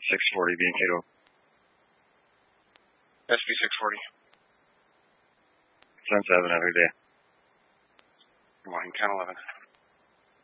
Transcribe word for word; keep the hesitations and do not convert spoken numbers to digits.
six forty being eight oh. S B six forty. ten seven, have a good day. Good morning, ten eleven.